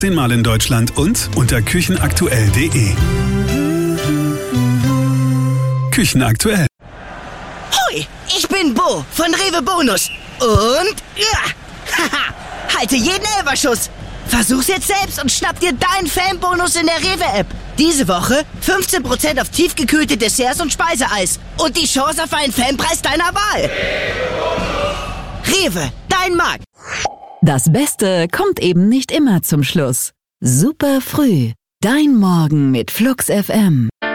10-mal in Deutschland und unter küchenaktuell.de. Küchenaktuell. Hoi, ich bin Bo von Rewe Bonus. Und haha, halte jeden Elferschuss. Versuch's jetzt selbst und schnapp dir deinen Fanbonus in der Rewe-App. Diese Woche 15% auf tiefgekühlte Desserts und Speiseeis. Und die Chance auf einen Fanpreis deiner Wahl. Rewe, dein Markt. Das Beste kommt eben nicht immer zum Schluss. Super früh. Dein Morgen mit Flux FM.